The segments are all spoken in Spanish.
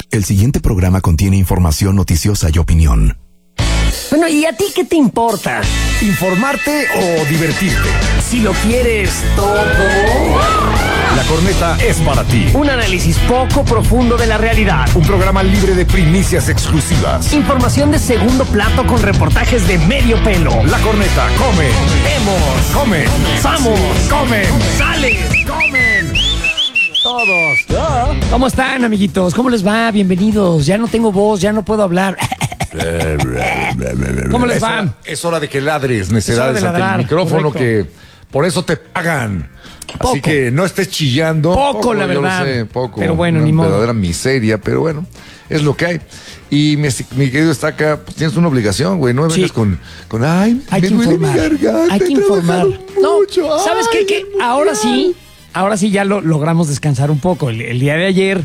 El siguiente programa contiene información noticiosa y opinión. Bueno, ¿y a ti qué te importa? ¿Informarte o divertirte? Si lo quieres todo. La Corneta es para ti. Un análisis poco profundo de la realidad. Un programa libre de primicias exclusivas. Información de segundo plato con reportajes de medio pelo. La Corneta come. Vemos. Come. Vamos. Comen. Sale. Comen. Todos. ¿Cómo están, amiguitos? ¿Cómo les va? Bienvenidos. Ya no tengo voz, ya no puedo hablar. ¿Cómo les va? Es hora de que ladres, necedades Es hora de ante ladrar, el micrófono, correcto. que por eso te pagan. Poco. Así que no estés chillando. Poco, la yo verdad. lo sé, poco. Pero bueno, una ni modo. verdadera miseria, pero bueno, es lo que hay. Y mi querido Estaca, pues tienes una obligación, güey. No me vengas con ay, Hay que me duele mi informar. garganta, Hay que he informar. trabajado No, mucho. ¿sabes Ay, qué? Ahora sí ya lo logramos descansar un poco. El día de ayer,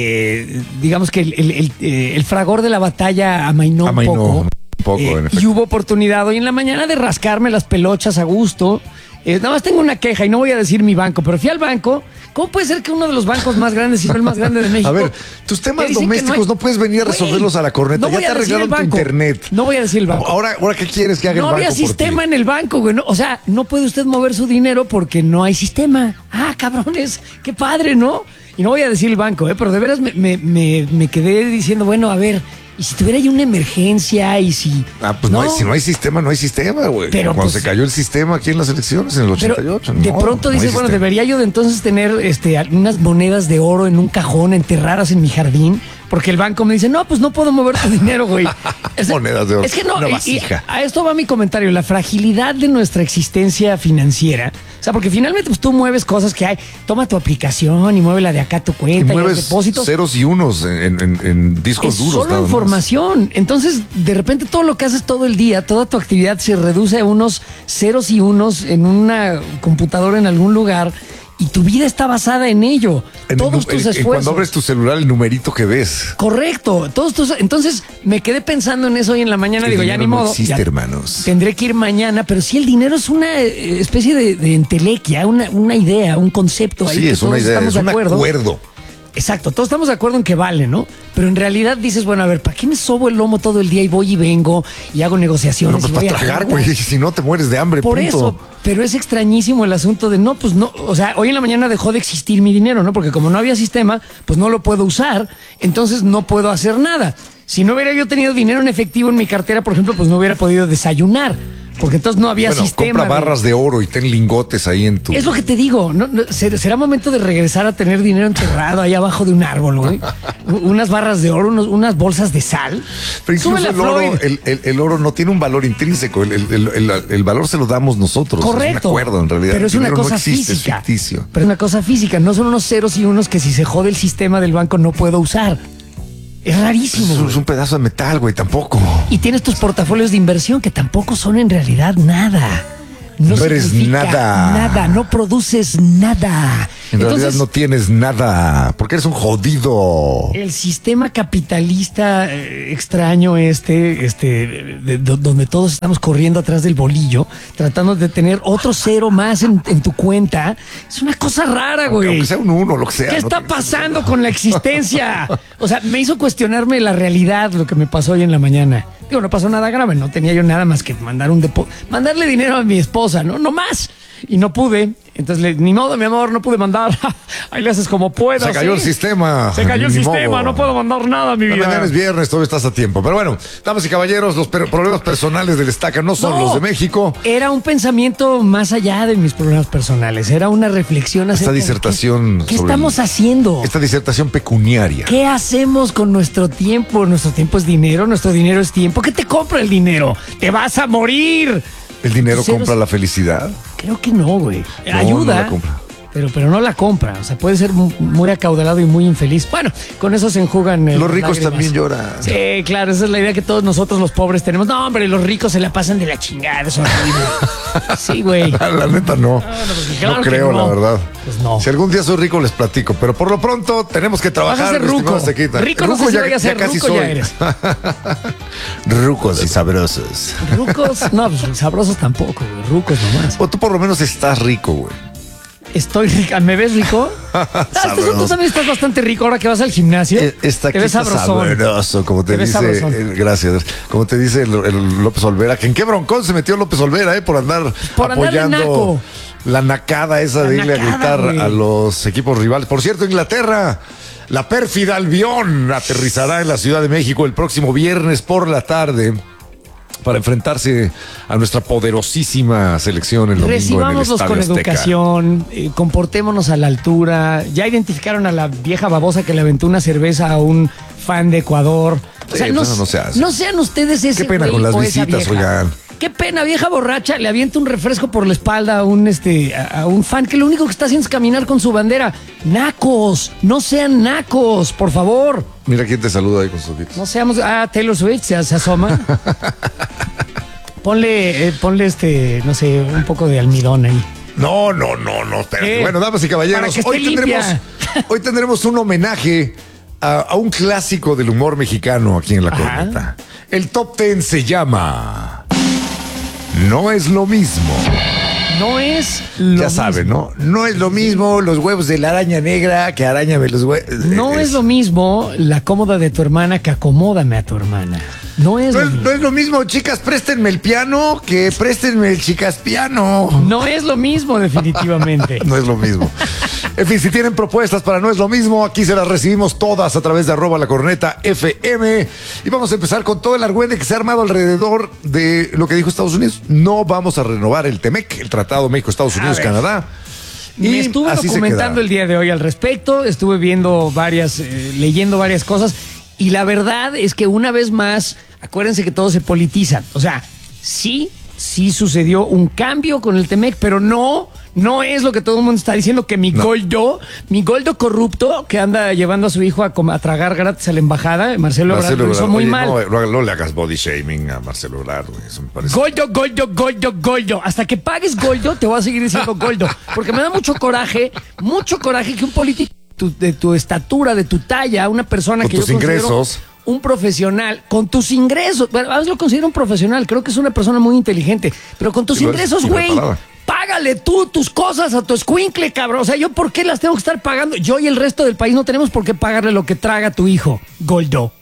digamos que el fragor de la batalla amainó un poco. Un poco, en efecto. Y hubo oportunidad hoy en la mañana de rascarme las pelochas a gusto. Nada más tengo una queja y no voy a decir mi banco, pero fui al banco. ¿Cómo puede ser que uno de los bancos más grandes, si no el más grande de México? A ver, tus temas te dicen que domésticos no puedes venir a resolverlos a la Corneta. No Ya voy te a decir arreglaron el tu banco. internet. No voy a decir el banco. Ahora, ¿qué quieres que haga el No banco había por ti? sistema en el banco, güey. O sea, no puede usted mover su dinero porque no hay sistema. Ah, cabrones, qué padre, ¿no? Y no voy a decir el banco, pero de veras me quedé diciendo, bueno, a ver, ¿y si tuviera yo una emergencia? ¿Y si...? Pues no hay, si no hay sistema, no hay sistema, güey. Pero, cuando pues, se cayó el sistema aquí en las elecciones, en el Pero 88. de pronto dices, bueno, debería yo de entonces tener unas monedas de oro en un cajón enterradas en mi jardín, porque el banco me dice, no, pues no puedo mover tu dinero, güey. Monedas de oro. Es que no, Una y vasija. a esto va mi comentario, la fragilidad de nuestra existencia financiera. O sea, porque finalmente pues tú mueves cosas que hay. Toma tu aplicación y mueve la de acá a tu Y cuenta y los mueves depósitos. ceros y unos en discos Es duros. solo nada más. información. Entonces, de repente todo lo que haces todo el día, toda tu actividad se reduce a unos ceros y unos en una computadora en algún lugar y tu vida está basada en ello. Todos tus esfuerzos. Cuando abres tu celular, el numerito que ves. Correcto. Entonces me quedé pensando en eso hoy en la mañana. El Digo, ya dinero ni no modo. existe, Ya hermanos. tendré que ir mañana, pero sí el dinero es una especie de entelequia, una idea, un concepto. Ahí Sí, que es una todos idea, estamos es un de acuerdo. acuerdo. Exacto, todos estamos de acuerdo en que vale, ¿no? Pero en realidad dices, bueno, a ver, ¿para qué me sobo el lomo todo el día y voy y vengo y hago negociaciones? Bueno, pues y voy para a tragar, juntas? güey. Si no te mueres de hambre, Por punto. eso, pero es extrañísimo el asunto de no, pues no, o sea, hoy en la mañana dejó de existir mi dinero, ¿no? Porque como no había sistema, pues no lo puedo usar, entonces no puedo hacer nada. Si no hubiera yo tenido dinero en efectivo en mi cartera, por ejemplo, pues no hubiera podido desayunar, porque entonces no había Bueno, sistema. compra barras de oro y ten lingotes ahí en tu... Es lo que te digo, será momento de regresar a tener dinero enterrado ahí abajo de un árbol, güey. Unas barras de oro, unas bolsas de sal. Pero incluso Súbele a el oro, Floyd. el oro no tiene un valor intrínseco. El valor se lo damos nosotros. Correcto. Es un acuerdo, en realidad. Pero es El una dinero cosa no existe, física. Es ficticio. Pero es una cosa física. No son unos ceros y unos que si se jode el sistema del banco no puedo usar. Es rarísimo. Es güey. un pedazo de metal, güey, tampoco. Y tienes tus portafolios de inversión que tampoco son en realidad nada. No eres significa nada. Nada, no produces nada. En realidad Entonces, no tienes nada, porque eres un jodido. el sistema capitalista extraño donde todos estamos corriendo atrás del bolillo, tratando de tener otro cero más en tu cuenta, es una cosa rara, güey. Aunque sea un uno, lo que sea. ¿Qué no está tiene que ser pasando nada. con la existencia? O sea, me hizo cuestionarme la realidad lo que me pasó hoy en la mañana. Digo, no pasó nada grave, no tenía yo nada más que mandarle dinero a mi esposa, no más. Y no pude. Entonces, ni modo, mi amor, no pude mandar. Ahí le haces como puedas. Se cayó el sistema. Se cayó el Ni sistema, modo. no puedo mandar nada, mi vida. Mañana es viernes, todavía estás a tiempo. Pero bueno, damas y caballeros, los problemas personales del Estaca no son los de México. Era un pensamiento más allá de mis problemas personales. Era una reflexión acerca Esta de disertación ¿Qué sobre estamos haciendo? Esta disertación pecuniaria. ¿Qué hacemos con nuestro tiempo? Nuestro tiempo es dinero, nuestro dinero es tiempo. ¿Qué te compra el dinero? ¡Te vas a morir! ¿El dinero Ceros- compra la felicidad? Creo que no, güey. No, Ayuda. no la compra. Pero no la compra. O sea, puede ser muy acaudalado y muy infeliz. Bueno, con eso se enjugan. Los ricos lágrimas. también lloran. Sí, claro, esa es la idea que todos nosotros los pobres tenemos. No, hombre, los ricos se la pasan de la chingada, eso es horrible. Sí, güey. La neta no. pues, claro No que creo, no. la verdad. Pues no. Si algún día soy rico, les platico. Pero por lo pronto tenemos que trabajar. Vas a ser mi estimado ruco. Sequita. Rico no sé si vaya a ser, casi ruco ya soy. eres. Rucos y sabrosos. Rucos, no, pues sabrosos tampoco, güey. Rucos nomás. O tú por lo menos estás rico, güey. Estoy rica. ¿Me ves rico? Tú también estás bastante rico ahora que vas al gimnasio. Está te ves sabroso, como te dice. Gracias. Como te dice el López Olvera, que en qué broncón se metió López Olvera, por andar apoyando la nacada esa de irle a gritar a los equipos rivales. Por cierto, Inglaterra, la pérfida Albión aterrizará en la Ciudad de México el próximo viernes por la tarde para enfrentarse a nuestra poderosísima selección el domingo en el Recibámoslos Estadio con Azteca. Educación, comportémonos a la altura. Ya identificaron a la vieja babosa que le aventó una cerveza a un fan de Ecuador. O sea, no se hace. No sean ustedes ese Qué pena güey con las o esa visitas, vieja. oigan. Qué pena, vieja borracha, le avienta un refresco por la espalda a un fan que lo único que está haciendo es caminar con su bandera. Nacos, no sean nacos, por favor. Mira quién te saluda ahí con sus ojitos. No seamos... Taylor Swift se asoma. Ponle no sé, un poco de almidón ahí. No, espérate. Bueno, damas y caballeros, Para que esté limpia. hoy tendremos un homenaje a un clásico del humor mexicano aquí en La Corneta. El Top 10 se llama No es lo mismo. No es lo Ya saben, ¿no? No es lo mismo los huevos de la araña negra que arañame los huevos. No es lo mismo la cómoda de tu hermana que acomódame a tu hermana. No es lo mismo, chicas, préstenme el piano que préstenme el chicas piano. No es lo mismo, definitivamente. No es lo mismo. En fin, si tienen propuestas para No es lo mismo, aquí se las recibimos todas a través de @lacorneta_FM. Y vamos a empezar con todo el argüende que se ha armado alrededor de lo que dijo Estados Unidos. No vamos a renovar el TEMEC, el Tratado México-Estados Unidos-Canadá. Me estuve documentando el día de hoy al respecto, estuve viendo leyendo varias cosas, y la verdad es que una vez más, acuérdense que todo se politiza. O sea, sí sucedió un cambio con el TEMEC, pero no es lo que todo el mundo está diciendo, que mi Goldo corrupto, que anda llevando a su hijo a tragar gratis a la embajada, Marcelo Ebrard, lo hizo muy mal. No le hagas body shaming a Marcelo Ebrard, güey. Eso me parece. Goldo. Hasta que pagues Goldo, te voy a seguir diciendo Goldo. Porque me da mucho coraje que un político de tu estatura, de tu talla, una persona con que tus yo considero ingresos, un profesional, con tus ingresos, bueno, a veces lo considero un profesional, creo que es una persona muy inteligente, pero con tus ingresos, güey, págale tú tus cosas a tu escuincle, cabrón. O sea, ¿yo por qué las tengo que estar pagando? Yo y el resto del país no tenemos por qué pagarle lo que traga tu hijo, Goldo.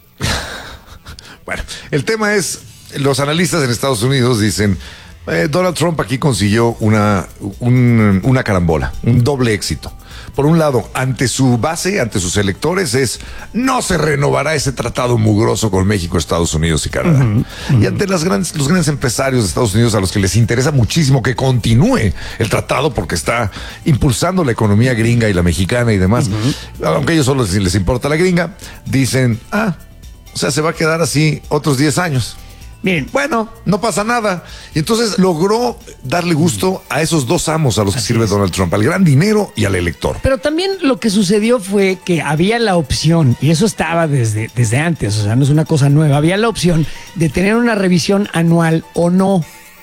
Bueno, el tema es, los analistas en Estados Unidos dicen, Donald Trump aquí consiguió una carambola, un doble éxito. Por un lado, ante su base, ante sus electores, no se renovará ese tratado mugroso con México, Estados Unidos y Canadá. Y ante los grandes empresarios de Estados Unidos, a los que les interesa muchísimo que continúe el tratado porque está impulsando la economía gringa y la mexicana y demás, aunque a ellos solo les importa la gringa, dicen, o sea, se va a quedar así otros 10 años. Miren, bueno, no pasa nada. Y entonces logró darle gusto a esos dos amos a los que sirve Donald Trump, al gran dinero y al elector. Pero también lo que sucedió fue que había la opción, y eso estaba desde antes, o sea, no es una cosa nueva, había la opción de tener una revisión anual o no,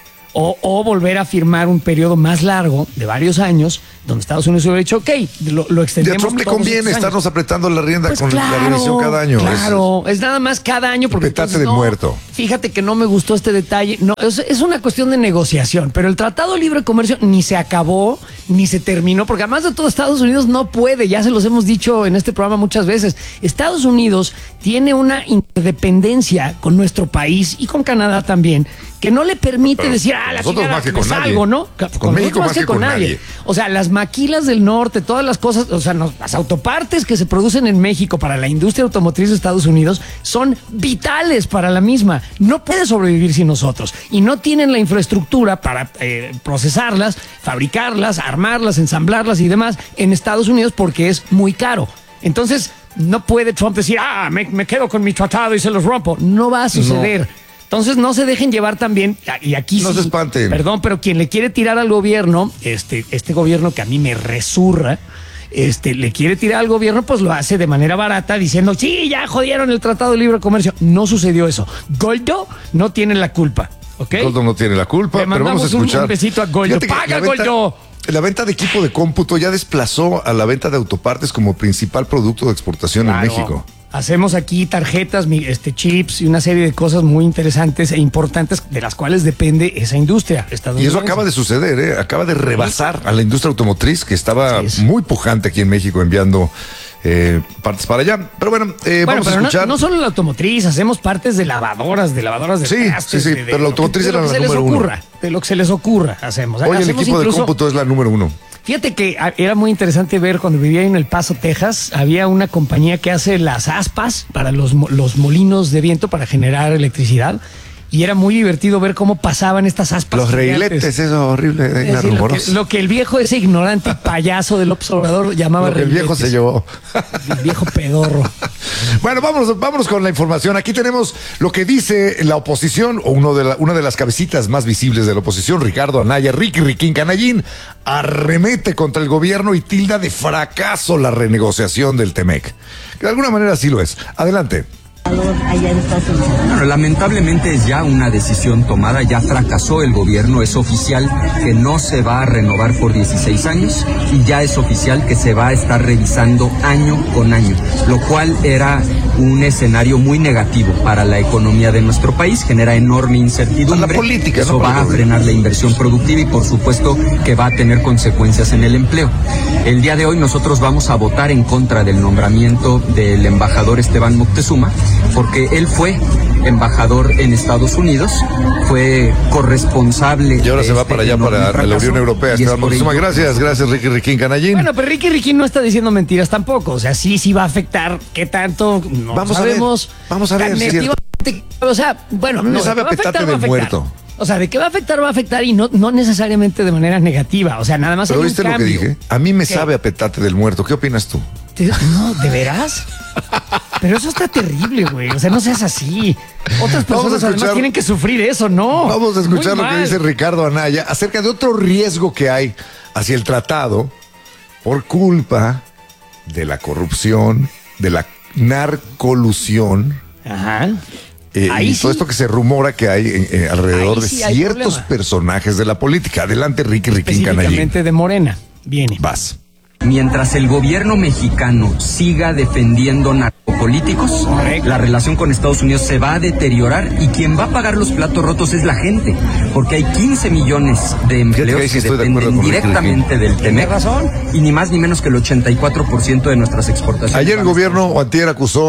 o volver a firmar un periodo más largo de varios años, donde Estados Unidos hubiera dicho, ok, lo extendemos. Y a Trump le conviene estarnos apretando la rienda pues con la revisión cada año. Claro, es nada más cada año, porque petate de muerto. Fíjate que no me gustó este detalle. No, es una cuestión de negociación, pero el Tratado de Libre Comercio ni se acabó, ni se terminó, porque además de todo Estados Unidos no puede, ya se los hemos dicho en este programa muchas veces. Estados Unidos tiene una interdependencia con nuestro país y con Canadá también, que no le permite pero decir, la chingada, más que con nadie. algo, ¿no? Con México más que con nadie. O sea, las maquilas del norte, todas las cosas, o sea, las autopartes que se producen en México para la industria automotriz de Estados Unidos son vitales para la misma. No puede sobrevivir sin nosotros. Y no tienen la infraestructura para procesarlas, fabricarlas, armarlas, ensamblarlas y demás en Estados Unidos porque es muy caro. Entonces, no puede Trump decir, me quedo con mi tratado y se los rompo. No va a suceder. No. Entonces no se dejen llevar también, y aquí no se espanten. Perdón, pero quien le quiere tirar al gobierno, este gobierno que a mí me resurra, le quiere tirar al gobierno, pues lo hace de manera barata, diciendo, sí, ya jodieron el Tratado de Libre Comercio. No sucedió eso. Goldo no tiene la culpa, ¿ok? Goldo no tiene la culpa, pero vamos a escuchar. Un besito a Goldo. ¡Paga, Goldo! La venta de equipo de cómputo ya desplazó a la venta de autopartes como principal producto de exportación en México. Hacemos aquí tarjetas, chips y una serie de cosas muy interesantes e importantes de las cuales depende esa industria Y estadounidense. eso acaba de suceder, ¿eh? Acaba de rebasar a la industria automotriz que estaba muy pujante aquí en México enviando partes para allá. Pero bueno, vamos a escuchar. No solo la automotriz, hacemos partes de lavadoras de Sí, trastes, sí, pero la automotriz era la número uno. De lo que se les ocurra, hacemos. Hoy el Hacemos equipo de incluso- cómputo es la número uno. Fíjate que era muy interesante ver cuando vivía en El Paso, Texas, había una compañía que hace las aspas para los molinos de viento para generar electricidad. Y era muy divertido ver cómo pasaban estas aspas. Los gigantes. reiletes, eso horrible, Es decir, rumoroso. lo que el viejo, ese ignorante payaso del observador llamaba Lo que el viejo reiletes. se llevó. El viejo pedorro. Bueno, vámonos con la información. Aquí tenemos lo que dice la oposición, o una de las cabecitas más visibles de la oposición, Ricardo Anaya, Riquín Canallín, arremete contra el gobierno y tilda de fracaso la renegociación del TEMEC. Que de alguna manera sí lo es. Adelante. Allá en Estados Unidos. Bueno, lamentablemente es ya una decisión tomada, ya fracasó el gobierno, es oficial que no se va a renovar por 16 años y ya es oficial que se va a estar revisando año con año, lo cual era un escenario muy negativo para la economía de nuestro país, genera enorme incertidumbre. Para la política, eso ¿no? va a frenar la inversión productiva y por supuesto que va a tener consecuencias en el empleo. El día de hoy nosotros vamos a votar en contra del nombramiento del embajador Esteban Moctezuma, porque él fue embajador en Estados Unidos, fue corresponsable. Y ahora de se va este para allá, enorme para la fracaso, Unión Europea. y es Esteban por ello Moctezuma. Gracias, Riquín Canallín. Bueno, pero Ricky no está diciendo mentiras tampoco. O sea, sí va a afectar. ¿Qué tanto? No Vamos a ver, sabemos. vamos a ver, Tan es cierto. negativamente, o sea, bueno, A mí me no, sabe de que va a petate va del afectar. muerto. O sea, de que va a afectar y no necesariamente de manera negativa. O sea, nada más ¿Pero hay un viste lo que cambio. dije? A mí me ¿Qué? sabe a petate del muerto. ¿Qué opinas tú? No, ¿de veras? Pero eso está terrible, güey. O sea, no seas así. Otras Vamos a personas además escuchar- tienen que sufrir eso, ¿no? Vamos a escuchar Muy lo que mal. dice Ricardo Anaya acerca de otro riesgo que hay hacia el tratado por culpa de la corrupción, de la narcolusión. Ajá. Y Ahí todo sí. esto que se rumora que hay alrededor Ahí de sí hay ciertos problema. personajes de la política. Adelante, Riquín Canallín. Específicamente de Morena. Viene. Vas. Mientras el gobierno mexicano siga defendiendo narcopolíticos, Correcto. la relación con Estados Unidos se va a deteriorar y quien va a pagar los platos rotos es la gente, porque hay 15 millones de que empleos ahí sí que estoy de acuerdo dependen con Ricky directamente del TEMEC razón. y ni más ni menos que el 84% de nuestras exportaciones. Ayer el van a gobierno o antier acusó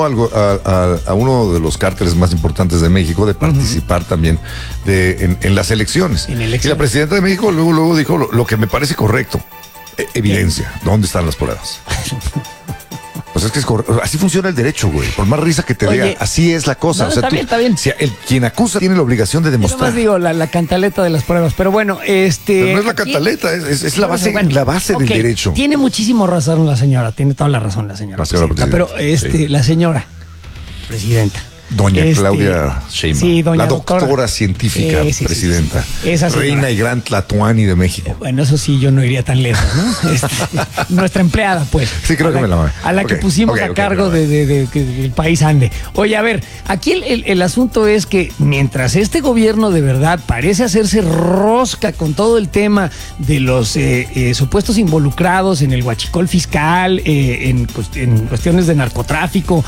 a uno de los cárteles más importantes de México de participar también en las elecciones. En elecciones. Y la presidenta de México luego dijo lo que me parece correcto. Evidencia. ¿Dónde están las pruebas? Pues es que así funciona el derecho, güey. Por más risa que te Oye, dé, así es la cosa. no, O sea, está bien. Si quien acusa tiene la obligación de Yo demostrar. nomás digo la cantaleta de las pruebas, pero bueno, Pero no es la aquí- cantaleta, es la base, Bueno, la base ok, del derecho. Tiene muchísimo razón la señora, tiene toda la razón la señora. La señora presidenta, presidenta, pero sí. la señora presidenta. Doña Claudia Sheinbaum, sí, doña la doctora científica Sí, sí, sí, presidenta, sí. Esa señora. reina y gran Tlatuani de México. Bueno, eso sí, yo no iría tan lejos, ¿no? Nuestra empleada, pues. Sí, creo que me la- A la que ok, pusimos ok, a ok, cargo me la- de que el país ande. Oye, a ver, aquí el asunto es que mientras este gobierno de verdad parece hacerse rosca con todo el tema de los supuestos involucrados en el huachicol fiscal, en cuestiones de narcotráfico,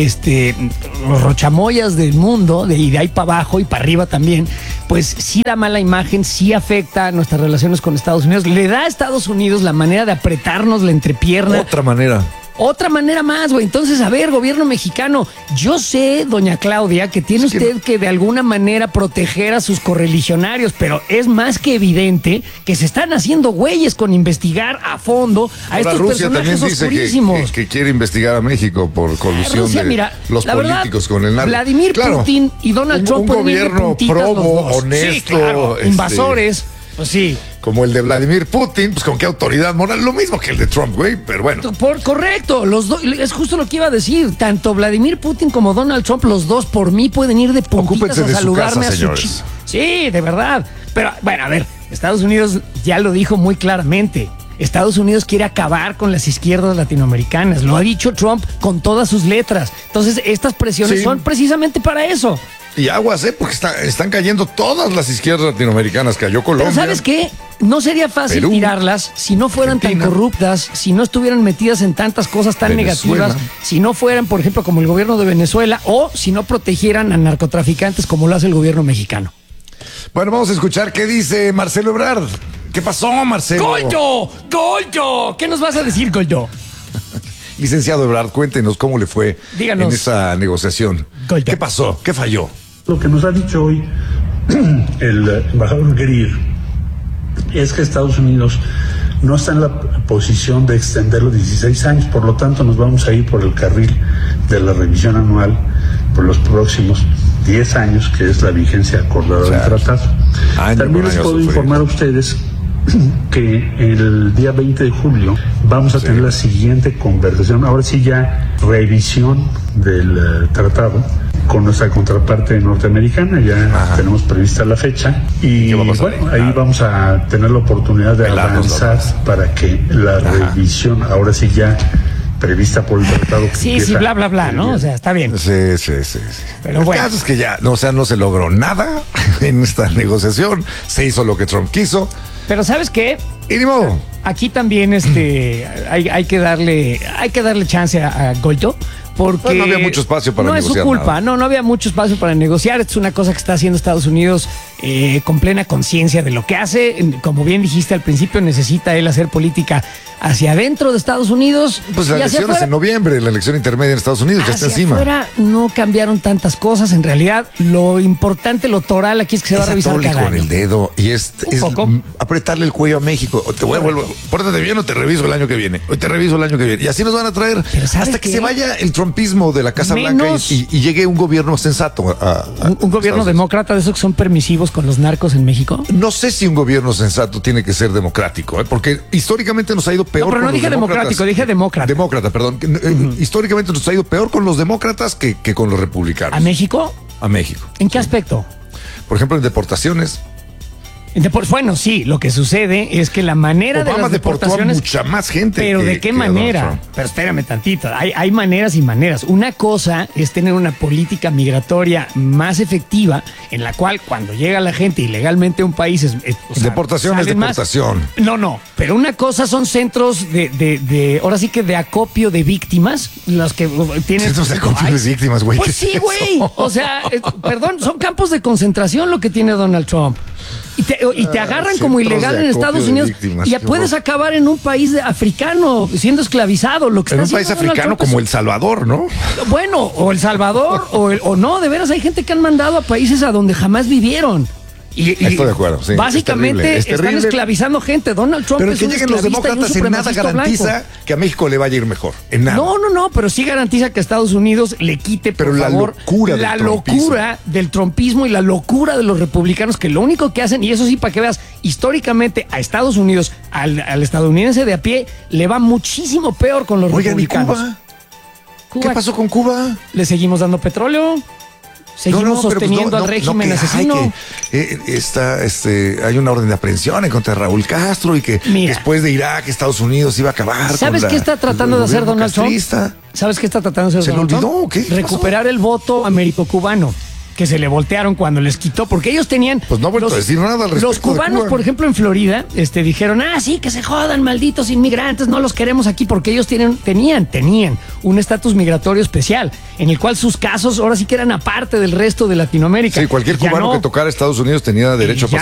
los rochamoyas del mundo, y de ahí para abajo y para arriba también, pues sí da mala imagen, sí afecta nuestras relaciones con Estados Unidos, le da a Estados Unidos la manera de apretarnos la entrepierna. Otra manera más, güey. Entonces, a ver, gobierno mexicano, yo sé, doña Claudia, que tiene usted que de alguna manera proteger a sus correligionarios, pero es más que evidente que se están haciendo güeyes con investigar a fondo a Ahora estos Rusia también personajes dice oscurísimos. que quiere investigar a México por colusión Rusia, de mira, los la verdad, políticos con el narco. Vladimir Claro, Putin y Donald Trump un pueden ir de gobierno puntitas los probo, dos. honesto, Sí, claro, invasores, pues sí. como el de Vladimir Putin, pues con qué autoridad moral, lo mismo que el de Trump, güey, pero bueno. Correcto, los dos, es justo lo que iba a decir. Tanto Vladimir Putin como Donald Trump, los dos por mí pueden ir de puntitas Ocúpense a de su saludarme casa, a su señores. Sí, de verdad. Pero bueno, a ver, Estados Unidos ya lo dijo muy claramente. Estados Unidos quiere acabar con las izquierdas latinoamericanas. Lo ha dicho Trump con todas sus letras. Entonces, estas presiones Sí. son precisamente para eso. Y aguas, porque están cayendo todas las izquierdas latinoamericanas. Cayó Colombia. Pero ¿sabes qué? No sería fácil Perú, tirarlas si no fueran Argentina, tan corruptas, si no estuvieran metidas en tantas cosas tan Venezuela, negativas, si no fueran, por ejemplo, como el gobierno de Venezuela, o si no protegieran a narcotraficantes como lo hace el gobierno mexicano. Bueno, vamos a escuchar qué dice Marcelo Ebrard. ¿Qué pasó, Marcelo? ¡Goldo! ¡Goldo! ¿Qué nos vas a decir, Goldo? Licenciado Ebrard, cuéntenos cómo le fue Díganos. en esa negociación. Goldo. ¿Qué pasó? ¿Qué falló? Lo que nos ha dicho hoy el embajador Greer es que Estados Unidos no está en la posición de extender los 16 años, por lo tanto nos vamos a ir por el carril de la revisión anual por los próximos 10 años, que es la vigencia acordada del tratado. También les puedo informar a ustedes que el día 20 de julio vamos a tener la siguiente conversación, ahora sí ya revisión del tratado con nuestra contraparte norteamericana, ya tenemos prevista la fecha y bueno, ahí vamos a tener la oportunidad de avanzar para que la revisión, ahora sí ya prevista por el tratado. Sí, bla, bla, bla, ¿no? O sea, está bien. Sí. Pero El bueno. caso es que ya, no se logró nada en esta negociación. Se hizo lo que Trump quiso. Pero ¿sabes qué? Y ni modo. Aquí también hay que darle chance a Goldo, porque Pues no había mucho espacio para negociar. No es su culpa, nada. no había mucho espacio para negociar. Esto es una cosa que está haciendo Estados Unidos con plena conciencia de lo que hace. Como bien dijiste al principio, necesita él hacer política hacia adentro de Estados Unidos. Pues y la hacia elección es afuera. en noviembre, la elección intermedia en Estados Unidos, ya está Hacia encima. afuera no cambiaron tantas cosas. En realidad, lo importante, lo toral aquí es que se va a revisar Atólico cada con año. el dedo y es poco. apretarle el cuello a México. O te voy a volver, pórtate bien o te reviso el año que viene. Hoy te reviso el año que viene. Y así nos van a traer Pero ¿sabes hasta que qué? se vaya el trumpismo de la Casa Blanca Menos- y llegue un gobierno sensato. Un gobierno Estados Unidos. demócrata de esos que son permisivos con los narcos en México. No sé si un gobierno sensato tiene que ser democrático, porque históricamente nos ha ido peor. No, pero con no los dije demócratas. democrático, dije demócrata. Demócrata, perdón. Históricamente nos ha ido peor con los demócratas que con los republicanos. ¿A México? A México. ¿En qué aspecto? Por ejemplo, en deportaciones. Bueno, sí, lo que sucede es que la manera de Obama las deportó a deportaciones. mucha más gente. Pero que- ¿de qué que Donald manera? Trump. Pero espérame tantito. Hay maneras y maneras. Una cosa es tener una política migratoria más efectiva en la cual cuando llega la gente ilegalmente a un país Deportación es salen más. deportación. No. Pero una cosa son centros ahora sí que de acopio de víctimas, los que tienen. Centros de acopio de víctimas, güey. Pues ¿qué sí, es güey. eso? O sea, perdón, son campos de concentración lo que tiene Donald Trump. Y te agarran como centros ilegal de en acopio Estados de Unidos víctimas, y ya qué puedes horror. acabar en un país africano siendo esclavizado. Lo que En un está país haciendo Donald africano Trump como es- El Salvador, ¿no? Bueno, o El Salvador o no, de veras hay gente que han mandado a países a donde jamás vivieron. Y Estoy de acuerdo, sí, básicamente es terrible. están esclavizando gente. Donald Trump Pero es que un lleguen los esclavista y un demócratas en nada supremacista garantiza blanco. que a México le vaya a ir mejor. En nada. No, pero sí garantiza que a Estados Unidos le quite, por Pero la favor, locura del la trumpismo. locura del trumpismo y la locura de los republicanos, que lo único que hacen, y eso sí, para que veas, históricamente a Estados Unidos, al estadounidense de a pie, le va muchísimo peor con los Oigan, ¿y republicanos. Cuba? Cuba, ¿Qué pasó con Cuba? ¿Le seguimos dando petróleo? ¿Seguimos pero pues sosteniendo al régimen que asesino? hay una orden de aprehensión en contra de Raúl Castro y que Mira. después de Irak, Estados Unidos iba a acabar. ¿Sabes con qué está tratando de hacer gobierno Donald Trump? castrista. ¿Sabes qué está tratando de hacer ¿Se le Donald Trump? olvidó o qué? ¿Qué Recuperar el voto américo-cubano, que se le voltearon cuando les quitó, porque ellos tenían... Pues no ha vuelto a decir nada al respecto Los de cubanos, Cuba. por ejemplo, en Florida, dijeron, sí, que se jodan, malditos inmigrantes, no los queremos aquí, porque ellos tenían un estatus migratorio especial, en el cual sus casos ahora sí que eran aparte del resto de Latinoamérica. Sí, cualquier Ya cubano no. que tocara Estados Unidos tenía derecho a Ya